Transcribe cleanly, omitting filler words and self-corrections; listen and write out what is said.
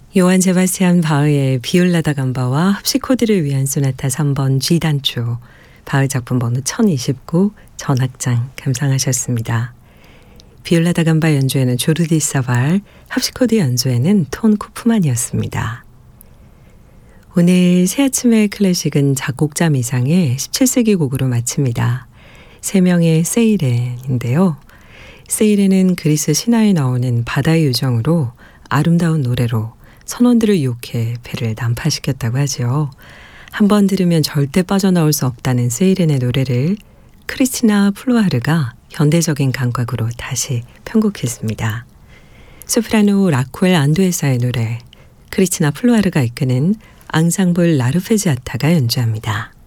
요한 세바스찬 바흐의 비올라다 감바와 합시코드를 위한 소나타 3번 G단조, 바흐 작품 번호 1029 전악장 감상하셨습니다. 비올라다 감바 연주에는 조르디 사발, 합시코드 연주에는 톤 쿠프만이었습니다. 오늘 새아침의 클래식은 작곡자 미상의 17세기 곡으로 마칩니다. 3명의 세이렌인데요. 세이렌은 그리스 신화에 나오는 바다의 요정으로 아름다운 노래로 선원들을 유혹해 배를 난파시켰다고 하죠. 한번 들으면 절대 빠져나올 수 없다는 세이렌의 노래를 크리스티나 플루아르가 현대적인 감각으로 다시 편곡했습니다. 소프라노 라쿠엘 안두에사의 노래, 크리스티나 플루아르가 이끄는 앙상블 라르페지아타가 연주합니다.